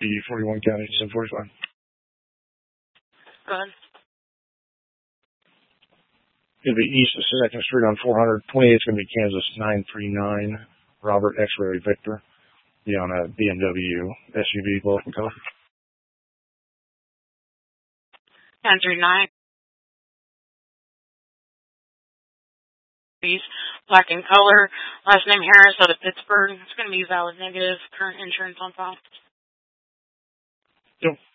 be 41 County 745. Go ahead. It'll be east of 2nd Street on 400. 28's going to be Kansas 939. Robert X-Ray Victor. Be on a BMW SUV, black in color. 939. Black in color. Last name Harris out of Pittsburgh. It's going to be valid negative. Current insurance on file. Yep.